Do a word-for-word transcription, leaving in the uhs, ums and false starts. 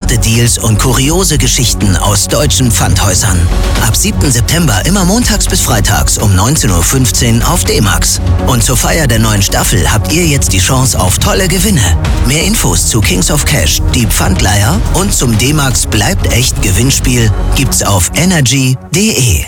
harte Deals und kuriose Geschichten aus deutschen Pfandhäusern. Ab siebten September immer montags bis freitags um neunzehn Uhr fünfzehn auf D-Max. Und zur Feier der neuen Staffel habt ihr jetzt die Chance auf tolle Gewinne. Mehr Infos zu Kings of Cash, die Pfandleiher und zum D-Max Bleibt echt Gewinnspiel gibt's auf energy punkt de.